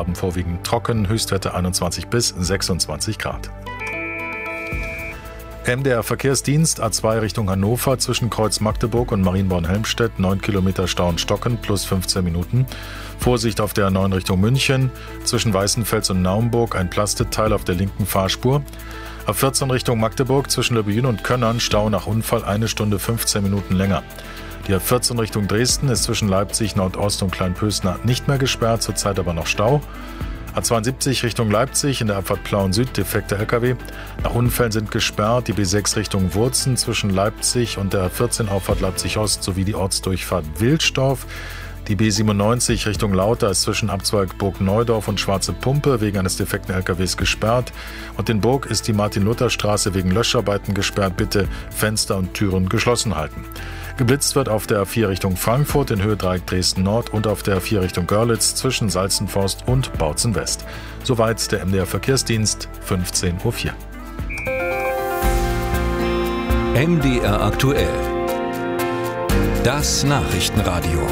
Abend vorwiegend trocken, Höchstwerte 21 bis 26 Grad. MDR Verkehrsdienst A2 Richtung Hannover zwischen Kreuz Magdeburg und Marienborn-Helmstedt 9 Kilometer Stau und Stocken plus 15 Minuten. Vorsicht auf der 9 Richtung München zwischen Weißenfels und Naumburg ein Plastikteil auf der linken Fahrspur. A14 Richtung Magdeburg zwischen Löbejün und Könnern Stau nach Unfall 1 Stunde 15 Minuten länger. Die A14 Richtung Dresden ist zwischen Leipzig Nordost und Kleinpösner nicht mehr gesperrt, zurzeit aber noch Stau. A72 Richtung Leipzig in der Abfahrt Plauen Süd defekter LKW. Nach Unfällen sind gesperrt die B6 Richtung Wurzen zwischen Leipzig und der A14 Auffahrt Leipzig Ost sowie die Ortsdurchfahrt Wilsdorf. Die B97 Richtung Lauter ist zwischen Abzweig Burg-Neudorf und Schwarze Pumpe wegen eines defekten LKWs gesperrt. Und in Burg ist die Martin-Luther-Straße wegen Löscharbeiten gesperrt. Bitte Fenster und Türen geschlossen halten. Geblitzt wird auf der A4 Richtung Frankfurt in Höhe Dreieck Dresden Nord und auf der A4 Richtung Görlitz zwischen Salzenforst und Bautzen West. Soweit der MDR Verkehrsdienst, 15:04 Uhr. MDR aktuell. Das Nachrichtenradio.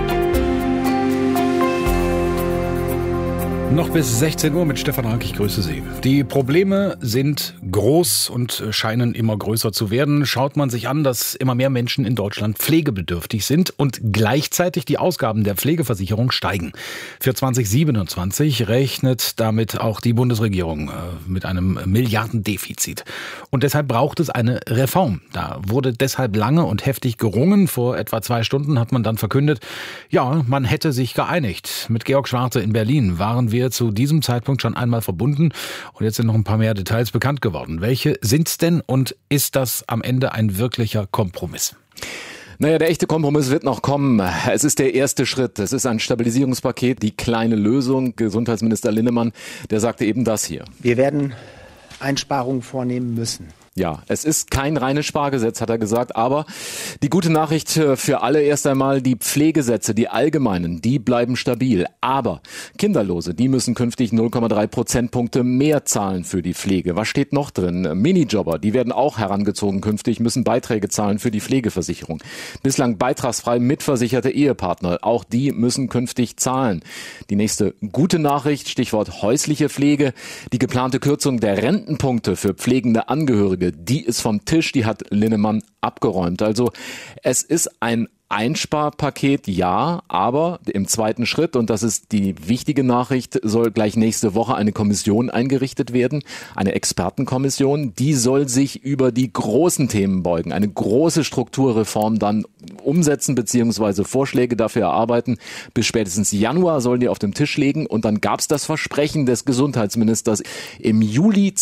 Noch bis 16 Uhr mit Stefan Rank, ich grüße Sie. Die Probleme sind groß und scheinen immer größer zu werden. Schaut man sich an, dass immer mehr Menschen in Deutschland pflegebedürftig sind und gleichzeitig die Ausgaben der Pflegeversicherung steigen. Für 2027 rechnet damit auch die Bundesregierung mit einem Milliardendefizit. Und deshalb braucht es eine Reform. Da wurde deshalb lange und heftig gerungen. Vor etwa 2 Stunden hat man dann verkündet, ja, man hätte sich geeinigt. Mit Georg Schwarte in Berlin waren wir zu diesem Zeitpunkt schon einmal verbunden und jetzt sind noch ein paar mehr Details bekannt geworden. Welche sind's denn und ist das am Ende ein wirklicher Kompromiss? Naja, der echte Kompromiss wird noch kommen. Es ist der erste Schritt. Es ist ein Stabilisierungspaket, die kleine Lösung. Gesundheitsminister Linnemann, der sagte eben das hier. Wir werden Einsparungen vornehmen müssen. Ja, es ist kein reines Spargesetz, hat er gesagt, aber die gute Nachricht für alle erst einmal, die Pflegesätze, die allgemeinen, die bleiben stabil. Aber Kinderlose, die müssen künftig 0,3 Prozentpunkte mehr zahlen für die Pflege. Was steht noch drin? Minijobber, die werden auch herangezogen künftig, müssen Beiträge zahlen für die Pflegeversicherung. Bislang beitragsfrei mitversicherte Ehepartner, auch die müssen künftig zahlen. Die nächste gute Nachricht, Stichwort häusliche Pflege, die geplante Kürzung der Rentenpunkte für pflegende Angehörige, die ist vom Tisch, die hat Linnemann abgeräumt. Also es ist ein Einsparpaket, ja, aber im zweiten Schritt, und das ist die wichtige Nachricht, soll gleich nächste Woche eine Kommission eingerichtet werden, eine Expertenkommission, die soll sich über die großen Themen beugen, eine große Strukturreform dann umsetzen bzw. Vorschläge dafür erarbeiten. Bis spätestens Januar sollen die auf dem Tisch liegen und dann gab es das Versprechen des Gesundheitsministers im Juli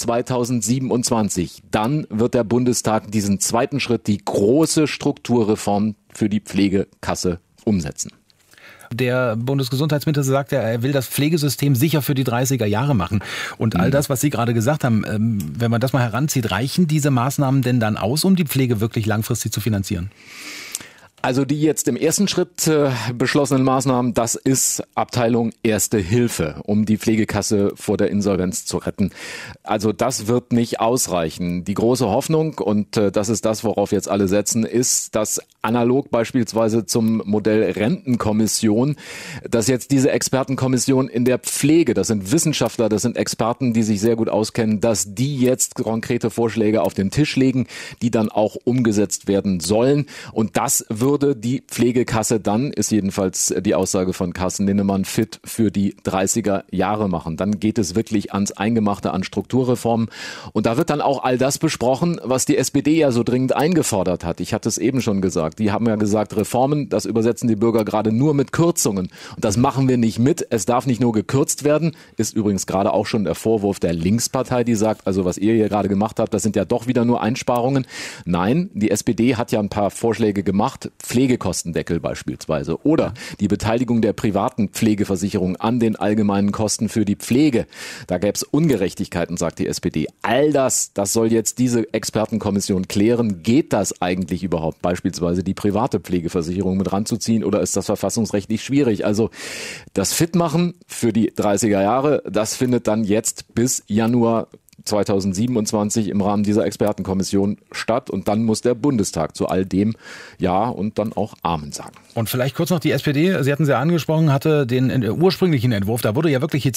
2027. Dann wird der Bundestag diesen zweiten Schritt, die große Strukturreform für die Pflegekasse umsetzen. Der Bundesgesundheitsminister sagt ja, er will das Pflegesystem sicher für die 30er Jahre machen. Und all das, was Sie gerade gesagt haben, wenn man das mal heranzieht, reichen diese Maßnahmen denn dann aus, um die Pflege wirklich langfristig zu finanzieren? Also die jetzt im ersten Schritt beschlossenen Maßnahmen, das ist Abteilung Erste Hilfe, um die Pflegekasse vor der Insolvenz zu retten. Also das wird nicht ausreichen. Die große Hoffnung, und das ist das, worauf jetzt alle setzen, ist, dass analog beispielsweise zum Modell Rentenkommission, dass jetzt diese Expertenkommission in der Pflege, das sind Wissenschaftler, das sind Experten, die sich sehr gut auskennen, dass die jetzt konkrete Vorschläge auf den Tisch legen, die dann auch umgesetzt werden sollen. Und das würde die Pflegekasse dann, ist jedenfalls die Aussage von Carsten Linnemann, fit für die 30er Jahre machen. Dann geht es wirklich ans Eingemachte, an Strukturreformen. Und da wird dann auch all das besprochen, was die SPD ja so dringend eingefordert hat. Ich hatte es eben schon gesagt. Die haben ja gesagt, Reformen, das übersetzen die Bürger gerade nur mit Kürzungen. Und das machen wir nicht mit. Es darf nicht nur gekürzt werden. Ist übrigens gerade auch schon der Vorwurf der Linkspartei, die sagt, also was ihr hier gerade gemacht habt, das sind ja doch wieder nur Einsparungen. Nein, die SPD hat ja ein paar Vorschläge gemacht. Pflegekostendeckel beispielsweise oder die Beteiligung der privaten Pflegeversicherung an den allgemeinen Kosten für die Pflege. Da gäbe es Ungerechtigkeiten, sagt die SPD. All das soll jetzt diese Expertenkommission klären. Geht das eigentlich überhaupt, beispielsweise die private Pflegeversicherung mit ranzuziehen, oder ist das verfassungsrechtlich schwierig? Also das Fitmachen für die 30er Jahre, das findet dann jetzt bis Januar 2027 im Rahmen dieser Expertenkommission statt und dann muss der Bundestag zu all dem Ja und dann auch Amen sagen. Und vielleicht kurz noch die SPD, Sie hatten sie ja angesprochen, hatte den ursprünglichen Entwurf, da wurde ja wirklich